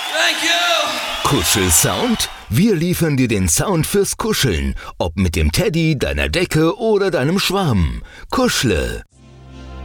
Thank you. Kuschelsound? Wir liefern dir den Sound fürs Kuscheln. Ob mit dem Teddy, deiner Decke oder deinem Schwamm. Kuschle.